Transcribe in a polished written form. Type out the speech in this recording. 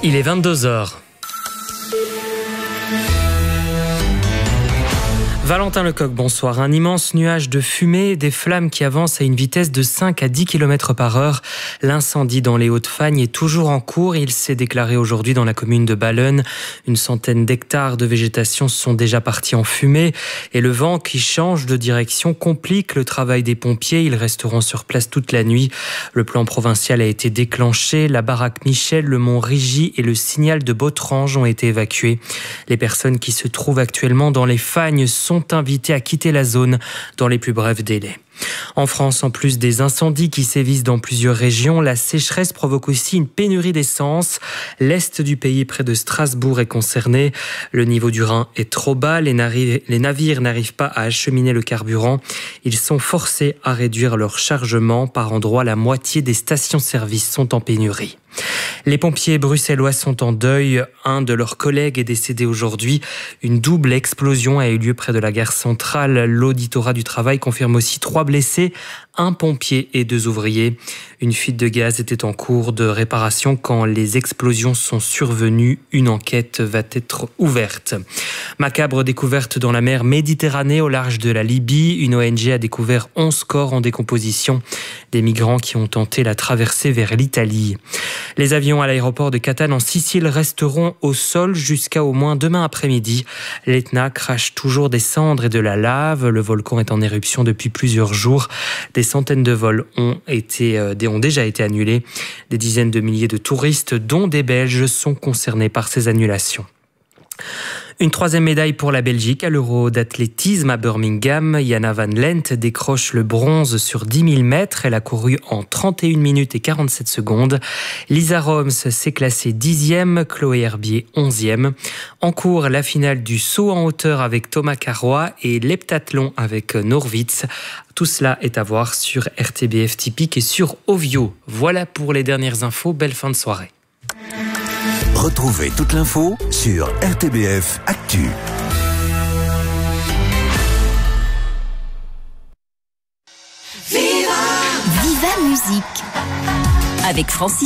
Il est 22h. Valentin Lecoq, bonsoir. Un immense nuage de fumée, des flammes qui avancent à une vitesse de 5 à 10 km par heure. L'incendie dans les Hauts-de-Fagne est toujours en cours. Il s'est déclaré aujourd'hui dans la commune de Balleune. Une centaine d'hectares de végétation sont déjà partis en fumée. Et le vent qui change de direction complique le travail des pompiers. Ils resteront sur place toute la nuit. Le plan provincial a été déclenché. La baraque Michel, le mont Rigy et le signal de Botrange ont été évacués. Les personnes qui se trouvent actuellement dans les Fagnes sont invités à quitter la zone dans les plus brefs délais. En France, en plus des incendies qui sévissent dans plusieurs régions, la sécheresse provoque aussi une pénurie d'essence. L'est du pays, près de Strasbourg, est concerné. Le niveau du Rhin est trop bas. Les navires n'arrivent pas à acheminer le carburant. Ils sont forcés à réduire leur chargement. Par endroits, la moitié des stations-service sont en pénurie. Les pompiers bruxellois sont en deuil. Un de leurs collègues est décédé aujourd'hui. Une double explosion a eu lieu près de la gare centrale. L'auditorat du travail confirme aussi 3 blessés, un pompier et 2 ouvriers. Une fuite de gaz était en cours de réparation quand les explosions sont survenues. Une enquête va être ouverte. Macabre découverte dans la mer Méditerranée au large de la Libye. Une ONG a découvert 11 corps en décomposition. Des migrants qui ont tenté la traversée vers l'Italie. Les avions à l'aéroport de Catane en Sicile resteront au sol jusqu'à au moins demain après-midi. L'Etna crache toujours des cendres et de la lave. Le volcan est en éruption depuis plusieurs jours. Des centaines de vols ont déjà été annulés. Des dizaines de milliers de touristes, dont des Belges, sont concernés par ces annulations. Une 3e médaille pour la Belgique à l'Euro d'athlétisme à Birmingham. Jana Van Lent décroche le bronze sur 10 000 mètres. Elle a couru en 31 minutes et 47 secondes. Lisa Roms s'est classée 10e, Chloé Herbier 11e. En cours, la finale du saut en hauteur avec Thomas Carrois et l'heptathlon avec Norwitz. Tout cela est à voir sur RTBF Typique et sur Ovio. Voilà pour les dernières infos. Belle fin de soirée. Retrouvez toute l'info sur RTBF Actu. Viva Musique avec Francis.